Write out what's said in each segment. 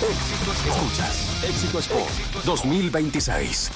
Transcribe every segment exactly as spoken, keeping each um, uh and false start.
Escuchas Éxito Sport dos mil veintiséis.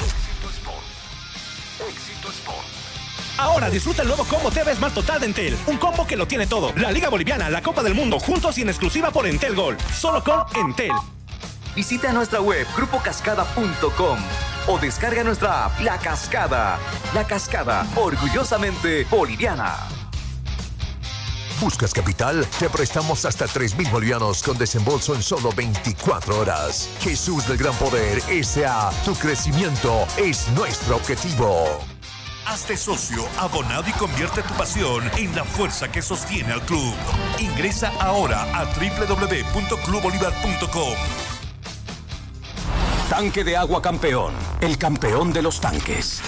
Ahora disfruta el nuevo combo T V Smart Total de Entel. Un combo que lo tiene todo. La Liga Boliviana, la Copa del Mundo, juntos y en exclusiva por Entel Gold. Solo con Entel. Visita nuestra web grupo cascada punto com o descarga nuestra app La Cascada. La Cascada, orgullosamente boliviana. ¿Buscas capital? Te prestamos hasta tres mil bolivianos con desembolso en solo veinticuatro horas. Jesús del Gran Poder S A Tu crecimiento es nuestro objetivo. Hazte socio, abonado y convierte tu pasión en la fuerza que sostiene al club. Ingresa ahora a doble u doble u doble u punto club bolivar punto com. Tanque de agua campeón, el campeón de los tanques.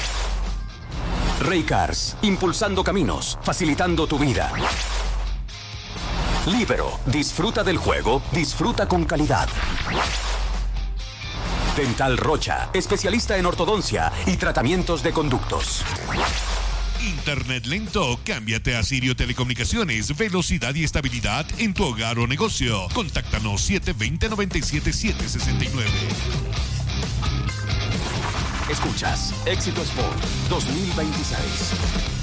Raycars, impulsando caminos, facilitando tu vida. Libero, disfruta del juego, disfruta con calidad. Dental Rocha, especialista en ortodoncia y tratamientos de conductos. Internet lento, cámbiate a Sirio Telecomunicaciones, velocidad y estabilidad en tu hogar o negocio. Contáctanos siete dos cero, nueve siete siete seis nueve. Escuchas Éxito Sport dos mil veintiséis.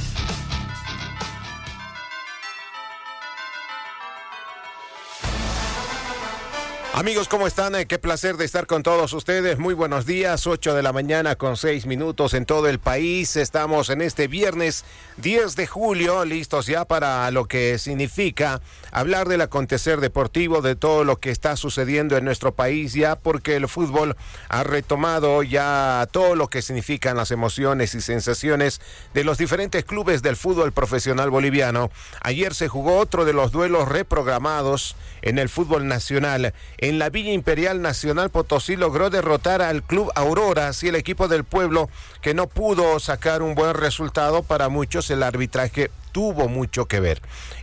Amigos, ¿cómo están? Eh, qué placer de estar con todos ustedes. Muy buenos días, ocho de la mañana con seis minutos en todo el país. Estamos en este viernes diez de julio, listos ya para lo que significa hablar del acontecer deportivo, de todo lo que está sucediendo en nuestro país ya, porque el fútbol ha retomado ya todo lo que significan las emociones y sensaciones de los diferentes clubes del fútbol profesional boliviano. Ayer se jugó otro de los duelos reprogramados en el fútbol nacional. En la Villa Imperial, Nacional Potosí logró derrotar al Club Aurora, así el equipo del pueblo que no pudo sacar un buen resultado. Para muchos el arbitraje tuvo mucho que ver.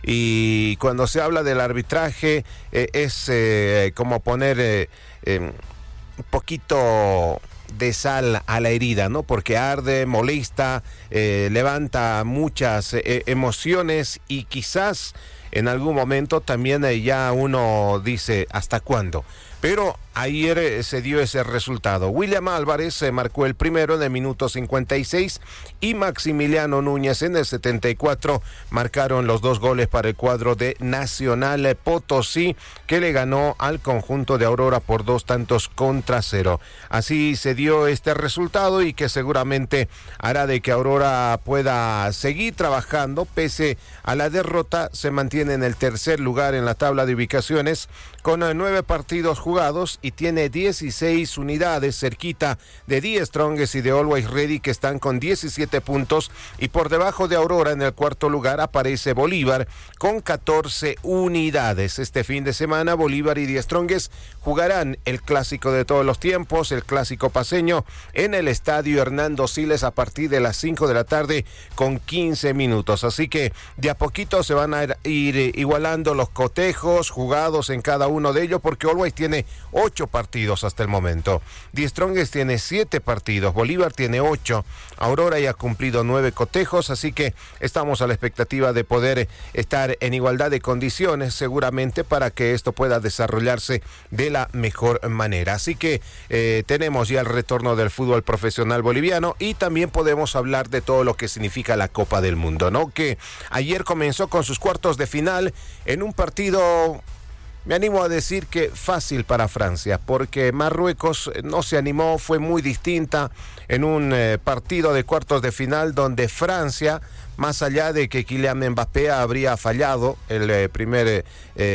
Y cuando se habla del arbitraje eh, es eh, como poner eh, eh, un poquito de sal a la herida, ¿no? Porque arde, molesta, eh, levanta muchas eh, emociones y quizás en algún momento también eh, ya uno dice ¿hasta cuándo? Pero ayer eh, se dio ese resultado. William Álvarez eh, marcó el primero en el minuto cincuenta y seis y Maximiliano Núñez en el setenta y cuatro marcaron los dos goles para el cuadro de Nacional Potosí, que le ganó al conjunto de Aurora por dos tantos contra cero. Así se dio este resultado y que seguramente hará de que Aurora pueda seguir trabajando. Pese a la derrota, se mantiene en el tercer lugar en la tabla de ubicaciones con nueve partidos jugados y tiene dieciséis unidades, cerquita de The Strongest y de Always Ready, que están con diecisiete puntos, y por debajo de Aurora en el cuarto lugar aparece Bolívar con catorce unidades. Este fin de semana Bolívar y The Strongest jugarán el clásico de todos los tiempos, el clásico paceño, en el estadio Hernando Siles a partir de las cinco de la tarde con quince minutos. Así que de a poquito se van a ir igualando los cotejos jugados en cada uno de ellos, porque Always tiene ocho partidos hasta el momento. The Strongest tiene siete partidos, Bolívar tiene ocho, Aurora ya ha cumplido nueve cotejos, así que estamos a la expectativa de poder estar en igualdad de condiciones seguramente para que esto pueda desarrollarse de la mejor manera. Así que eh, tenemos ya el retorno del fútbol profesional boliviano y también podemos hablar de todo lo que significa la Copa del Mundo, ¿no? Que ayer comenzó con sus cuartos de final en un partido, me animo a decir que fácil para Francia, porque Marruecos no se animó, fue muy distinta en un eh, partido de cuartos de final donde Francia, más allá de que Kylian Mbappé habría fallado el eh, primer,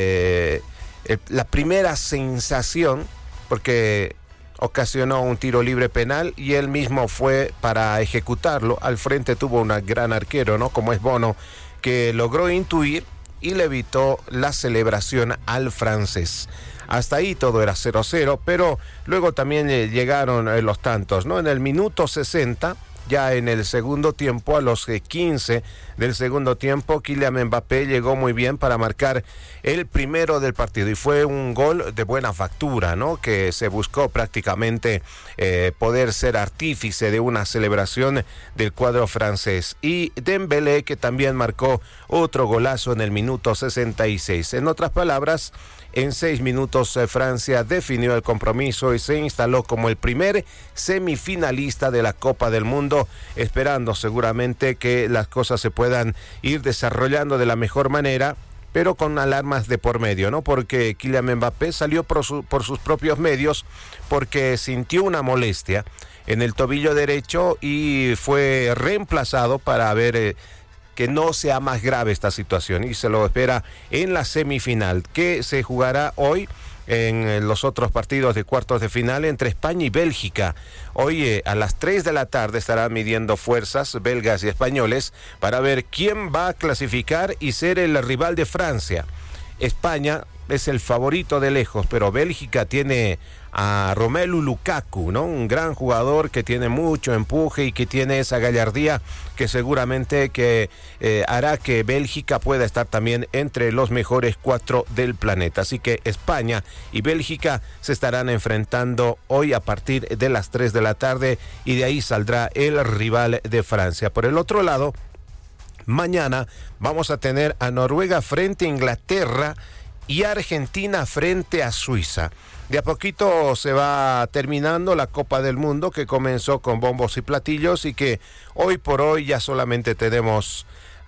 eh, el, la primera sensación, porque ocasionó un tiro libre penal y él mismo fue para ejecutarlo. Al frente tuvo un gran arquero, ¿no? Como es Bono, que logró intuir y le evitó la celebración al francés. Hasta ahí todo era cero cero, pero luego también llegaron los tantos, ¿no? En el minuto sesenta, ya en el segundo tiempo, a los quince del segundo tiempo, Kylian Mbappé llegó muy bien para marcar el primero del partido y fue un gol de buena factura, ¿no? Que se buscó prácticamente eh, poder ser artífice de una celebración del cuadro francés. Y Dembélé, que también marcó otro golazo en el minuto sesenta y seis. En otras palabras, En seis minutos eh, Francia definió el compromiso y se instaló como el primer semifinalista de la Copa del Mundo, esperando seguramente que las cosas se puedan ir desarrollando de la mejor manera, pero con alarmas de por medio, ¿no? Porque Kylian Mbappé salió por, su, por sus propios medios porque sintió una molestia en el tobillo derecho y fue reemplazado para ver eh, que no sea más grave esta situación, y se lo espera en la semifinal que se jugará hoy en los otros partidos de cuartos de final entre España y Bélgica. Hoy eh, a las tres de la tarde estarán midiendo fuerzas belgas y españoles para ver quién va a clasificar y ser el rival de Francia. España es el favorito de lejos, pero Bélgica tiene a Romelu Lukaku, ¿no? Un gran jugador que tiene mucho empuje y que tiene esa gallardía que seguramente que eh, hará que Bélgica pueda estar también entre los mejores cuatro del planeta. Así que España y Bélgica se estarán enfrentando hoy a partir de las tres de la tarde y de ahí saldrá el rival de Francia. Por el otro lado, mañana vamos a tener a Noruega frente a Inglaterra y Argentina frente a Suiza. De a poquito se va terminando la Copa del Mundo, que comenzó con bombos y platillos y que hoy por hoy ya solamente tenemos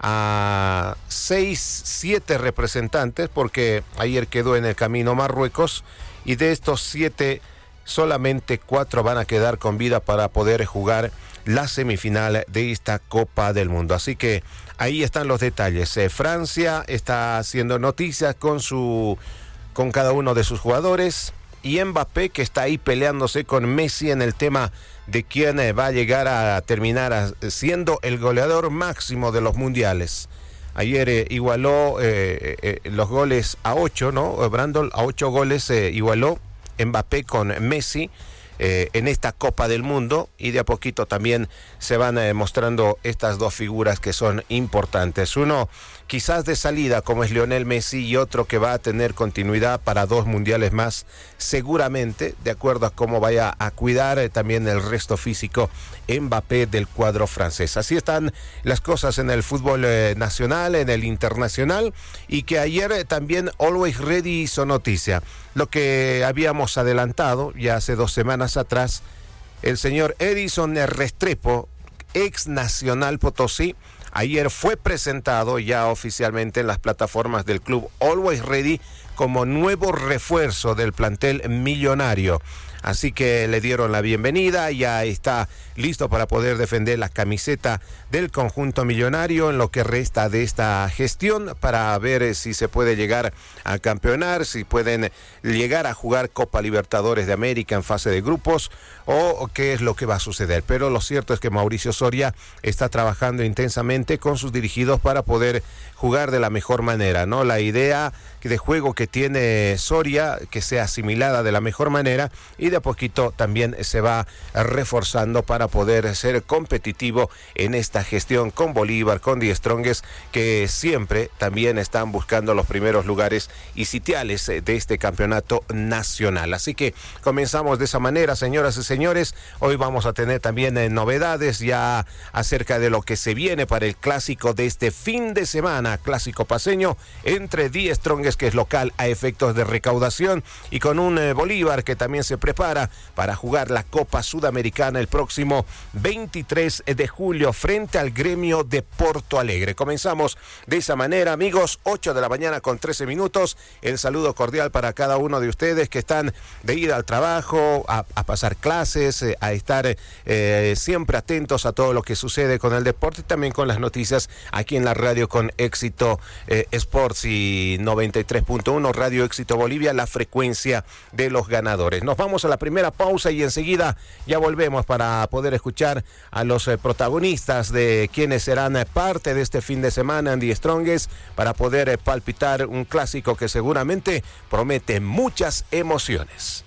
a seis, siete representantes, porque ayer quedó en el camino Marruecos, y de estos siete solamente cuatro van a quedar con vida para poder jugar la semifinal de esta Copa del Mundo. Así que ahí están los detalles. Eh, Francia está haciendo noticias con su con cada uno de sus jugadores, y Mbappé, que está ahí peleándose con Messi en el tema de quién eh, va a llegar a terminar a, siendo el goleador máximo de los mundiales. Ayer eh, igualó eh, eh, los goles a ocho, ¿no? Brandon, a ocho goles eh, igualó Mbappé con Messi eh, en esta Copa del Mundo, y de a poquito también se van eh, mostrando estas dos figuras que son importantes. Uno quizás de salida, como es Lionel Messi, y otro que va a tener continuidad para dos mundiales más, seguramente, de acuerdo a cómo vaya a cuidar eh, también el resto físico Mbappé del cuadro francés. Así están las cosas en el fútbol eh, nacional, en el internacional, y que ayer eh, también Always Ready hizo noticia. Lo que habíamos adelantado ya hace dos semanas atrás, el señor Edison Restrepo, ex Nacional Potosí, ayer fue presentado ya oficialmente en las plataformas del club Always Ready como nuevo refuerzo del plantel millonario. Así que le dieron la bienvenida, ya está listo para poder defender la camiseta del conjunto millonario en lo que resta de esta gestión, para ver si se puede llegar a campeonar, si pueden llegar a jugar Copa Libertadores de América en fase de grupos, o qué es lo que va a suceder. Pero lo cierto es que Mauricio Soria está trabajando intensamente con sus dirigidos para poder jugar de la mejor manera, ¿no? La idea de juego que tiene Soria, que sea asimilada de la mejor manera, y de a poquito también se va reforzando para poder ser competitivo en esta gestión con Bolívar, con Die Strongest, que siempre también están buscando los primeros lugares y sitiales de este campeonato nacional. Así que comenzamos de esa manera, señoras y señores. Hoy vamos a tener también eh, novedades ya acerca de lo que se viene para el clásico de este fin de semana, clásico paceño entre Die Strongest, que es local a efectos de recaudación, y con un eh, Bolívar que también se prepara para jugar la Copa Sudamericana el próximo veintitrés de julio frente al Gremio de Porto Alegre. Comenzamos de esa manera, amigos, ocho de la mañana con trece minutos. El saludo cordial para cada uno de ustedes que están de ir al trabajo, a, a pasar clases, eh, a estar eh, siempre atentos a todo lo que sucede con el deporte, y también con las noticias aquí en la radio con Éxito eh, Sports y noventa y tres punto uno Radio Éxito Bolivia, la frecuencia de los ganadores. Nos vamos a la primera pausa y enseguida ya volvemos para poder escuchar a los eh, protagonistas de quienes serán eh, parte de este fin de semana en Die Strongest, para poder eh, palpitar un clásico que seguramente promete muchas emociones.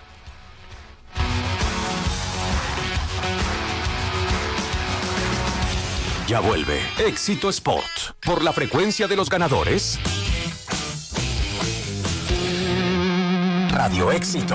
Ya vuelve Éxito Sport por la frecuencia de los ganadores. Radio Éxito.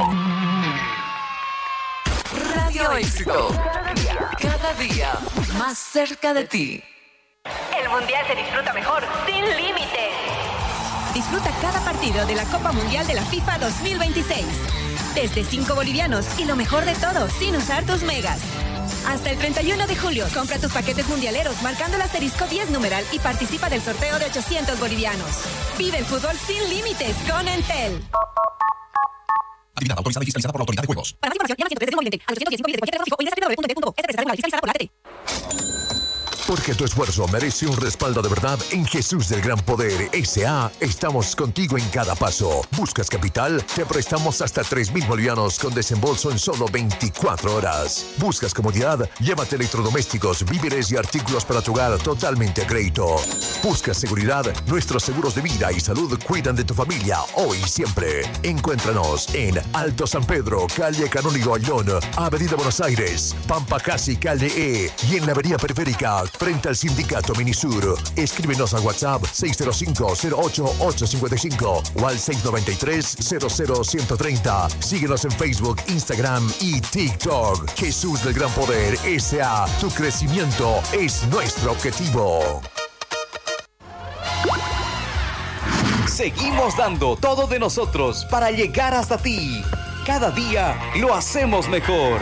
Radio Éxito. Cada día, cada día más cerca de ti. El mundial se disfruta mejor sin límites. Disfruta cada partido de la Copa Mundial de la FIFA dos mil veintiséis. Desde cinco bolivianos y lo mejor de todo, sin usar tus megas. Hasta el treinta y uno de julio, compra tus paquetes mundialeros marcando el asterisco diez numeral y participa del sorteo de ochocientos bolivianos. Vive el fútbol sin límites con Entel. Actividad autorizada y fiscalizada por la Autoridad de Juegos. Para más información, llama ciento trece móvil al ochocientos diez móviles de cualquier teléfono fijo o ingresa a doble u doble u doble u punto p punto es fiscalizada por la A T T. Porque tu esfuerzo merece un respaldo de verdad en Jesús del Gran Poder S A Estamos contigo en cada paso. ¿Buscas capital? Te prestamos hasta tres mil bolivianos con desembolso en solo veinticuatro horas. ¿Buscas comodidad? Llévate electrodomésticos, víveres y artículos para tu hogar totalmente a crédito. ¿Buscas seguridad? Nuestros seguros de vida y salud cuidan de tu familia hoy y siempre. Encuéntranos en Alto San Pedro, calle Canónigo Ayllón, Avenida Buenos Aires, Pampa Casi, calle E y en la avenida periférica frente al Sindicato Minisur. Escríbenos al WhatsApp seis cero cinco, cero ocho, ocho cinco cinco o al seis nueve tres, cero cero, uno tres cero. Síguenos en Facebook, Instagram y TikTok. Jesús del Gran Poder S A Tu crecimiento es nuestro objetivo. Seguimos dando todo de nosotros para llegar hasta ti. Cada día lo hacemos mejor.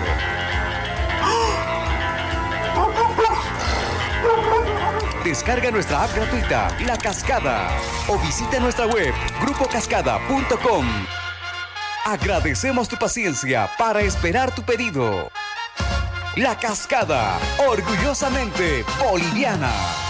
Descarga nuestra app gratuita, La Cascada, o visita nuestra web, grupo cascada punto com. Agradecemos tu paciencia para esperar tu pedido. La Cascada, orgullosamente boliviana.